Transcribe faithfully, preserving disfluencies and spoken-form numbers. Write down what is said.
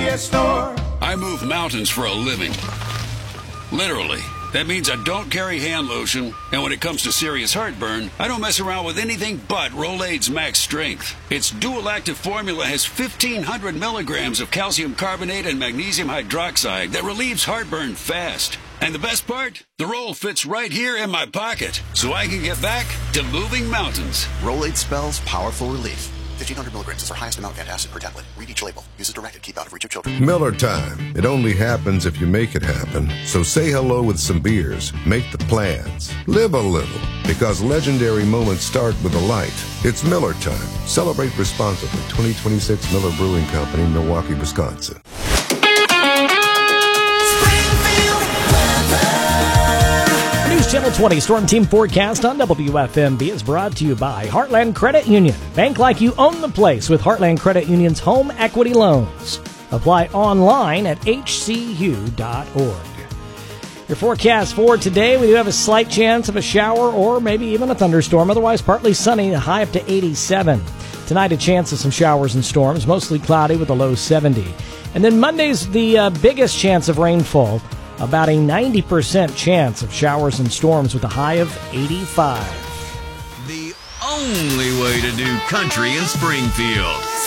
S store. I move mountains for a living. Literally. That means I don't carry hand lotion, and when it comes to serious heartburn, I don't mess around with anything but Rolaids Max Strength. Its dual-active formula has fifteen hundred milligrams of calcium carbonate and magnesium hydroxide that relieves heartburn fast. And the best part? The roll fits right here in my pocket, so I can get back to moving mountains. Rolaids spells powerful relief. fifteen hundred milligrams is our highest amount of antacid per tablet. Read each label. Use as directed. Keep out of reach of children. Miller time. It only happens if you make it happen. So say hello with some beers. Make the plans. Live a little. Because legendary moments start with a light. It's Miller time. Celebrate responsibly. twenty twenty-six Miller Brewing Company, Milwaukee, Wisconsin. News Channel twenty Storm Team Forecast on W F M B is brought to you by Heartland Credit Union. Bank like you own the place with Heartland Credit Union's home equity loans. Apply online at H C U dot org. Your forecast for today, we do have a slight chance of a shower or maybe even a thunderstorm. Otherwise, partly sunny, a high up to eighty-seven. Tonight, a chance of some showers and storms, mostly cloudy with a low seventy. And then Monday's the uh, biggest chance of rainfall. About a ninety percent chance of showers and storms with a high of eighty-five. The only way to do country in Springfield.